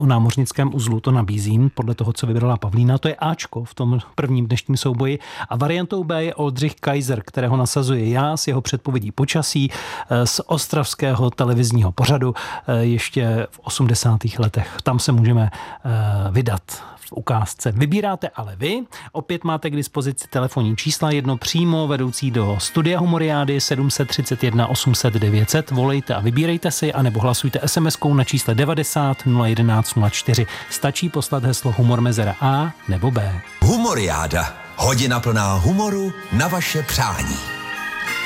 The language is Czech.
o námořnickém uzlu to nabízím, podle toho, co vybrala Pavlína. To je Ačko v tom prvním dnešním souboji. A variantou B je Oldřich Kaiser, kterého nasazuje já s jeho předpovědí počasí z ostravského televizního pořadu ještě v 80. letech. Tam se můžeme vydat v ukázce. Vybíráte ale vy. Opět máte k dispozici telefonní čísla, jedno přímo vedoucí do studia Humoriády 731 800 900. Volejte a vybírejte si, anebo hlasujte SMS-kou na čísle 90 011 04. Stačí poslat heslo Humor mezera A nebo B. Humoriáda. Hodina plná humoru na vaše přání.